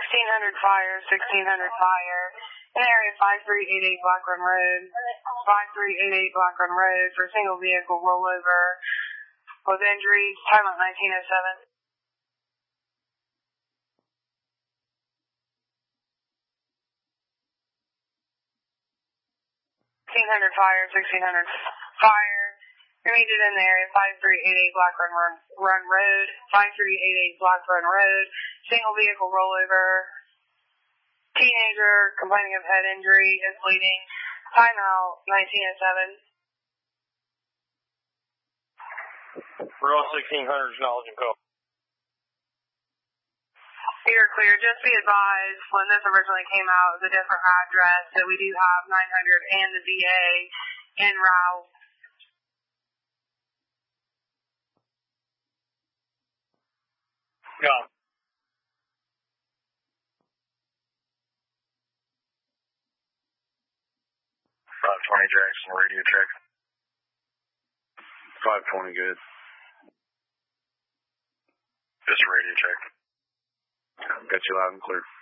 fire, 1600 fire. In area 5388 Black Run Road. 5388 Black Run Road for single vehicle rollover with injuries. Time up 1907. 1600 fire, 1600 fire. You're needed in the area 5388 Black Run Road. 5388 Black Run Road. Single vehicle rollover. Teenager complaining of head injury is bleeding. Timeout 1907. We're on 1600's knowledge and call. You're clear. Just be advised, when this originally came out, it was a different address, so we do have 900 and the VA en route. Go. 520 Jackson, radio check. 520 good. Just radio check. Got you loud and clear.